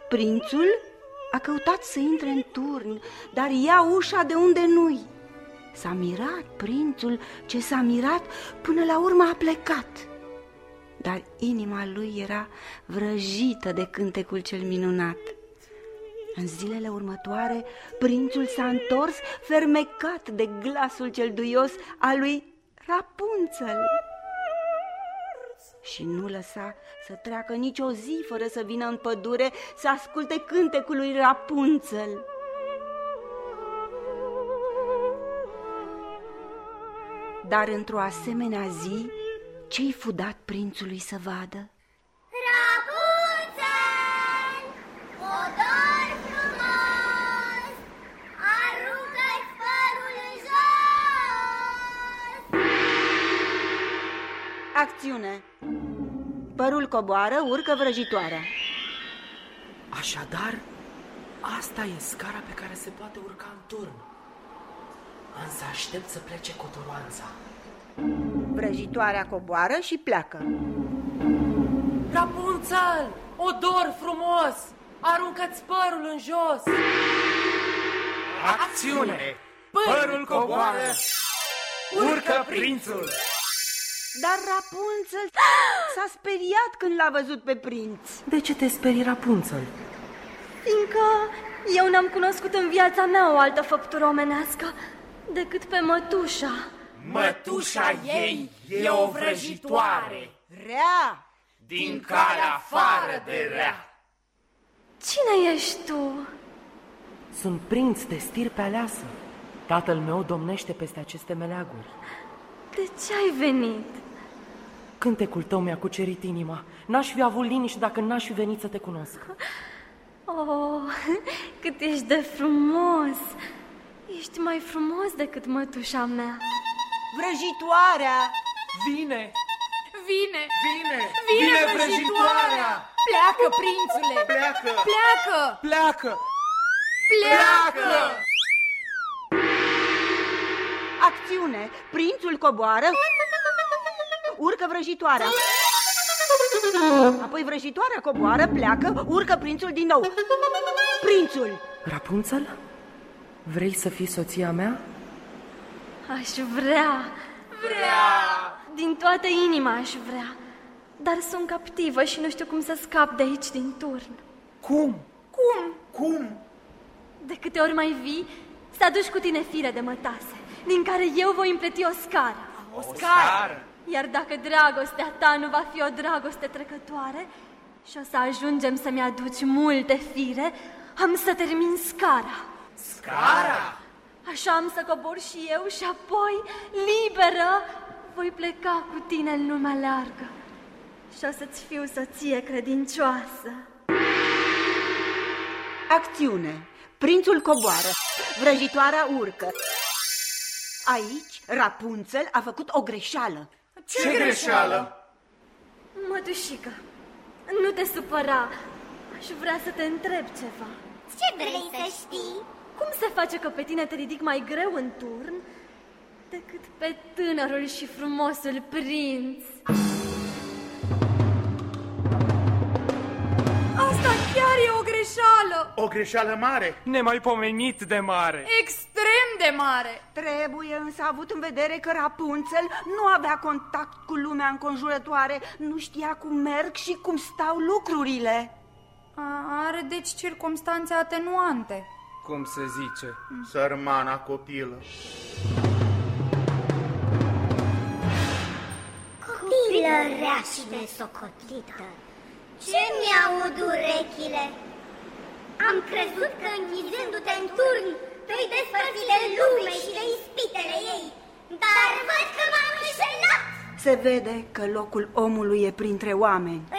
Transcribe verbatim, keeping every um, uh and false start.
Prințul a căutat să intre în turn, dar ia ușa de unde nu-i. S-a mirat prințul ce s-a mirat, până la urmă a plecat. Dar inima lui era vrăjită de cântecul cel minunat. În zilele următoare, prințul s-a întors fermecat de glasul cel duios al lui Rapunzel și nu lăsa să treacă nicio zi fără să vină în pădure să asculte cântecul lui Rapunzel. Dar într-o asemenea zi, ce-i fu dat prințului să vadă? Rapunzel, odor frumos, aruncă-ți părul în jos! Acțiune! Părul coboară, urcă vrăjitoarea. Așadar, asta e scara pe care se poate urca în turn. Însă aștept să plece cotoroanța. Vrăjitoarea coboară și pleacă. Rapunzel, odor frumos, aruncă-ți părul în jos! Acțiune! Părul coboară, urcă prințul! Dar Rapunzel s-a speriat când l-a văzut pe prinț. De ce te sperii, Rapunzel? Fiindcă eu n-am cunoscut în viața mea o altă făptură omenească decât pe mătușa. Mătușa ei e o vrăjitoare, Rea! din care afară de rea. Cine ești tu? Sunt prinț de stirpe aleasă. Tatăl meu domnește peste aceste meleaguri. De ce ai venit? Cântecul tău mi-a cucerit inima. N-aș fi avut liniște dacă n-aș fi venit să te cunosc. Oh, cât ești de frumos! Ești mai frumos decât mătușa mea. Vrăjitoarea! Vine! Vine! Vine! Vine vrăjitoarea! Pleacă, prințule! Pleacă! Pleacă! Pleacă! Pleacă! Acțiune! Prințul coboară, urcă vrăjitoarea. Apoi vrăjitoarea coboară, pleacă, urcă prințul din nou. Prințul! Rapunzel? Vrei să fii soția mea? Aș vrea. Vrea! Din toată inima aș vrea. Dar sunt captivă și nu știu cum să scap de aici din turn. Cum? Cum? Cum? De câte ori mai vii, să aduci cu tine fire de mătase, din care eu voi împleti o scară. O scară! Iar dacă dragostea ta nu va fi o dragoste trecătoare și o să ajungem să-mi aduci multe fire, am să termin scara. Scara? Așa am să cobor și eu și apoi, liberă, voi pleca cu tine în lumea largă și o să-ți fiu soție credincioasă. Acțiune! Prințul coboară, vrăjitoarea urcă. Aici, Rapunzel a făcut o greșeală. Ce, Ce greșeală? Mătușică, nu te supăra. Aș vrea să te întreb ceva. Ce vrei să știi? Cum se face că pe tine te ridic mai greu în turn decât pe tânărul și frumosul prinț? Asta chiar e o greșeală! O greșeală mare? Nemaipomenit de mare. Extrem de mare! Trebuie însă avut în vedere că Rapunzel nu avea contact cu lumea înconjurătoare, nu știa cum merg și cum stau lucrurile. Are deci circumstanțe atenuante. Cum se zice? Sărmana copilă. Copilă rea și nesocotită, ce mi-aud urechile? Am crezut că închizându-te în turn vei despărți de lume și de ispitele ei, dar văd că m-am înșelat. Se vede că locul omului e printre oameni.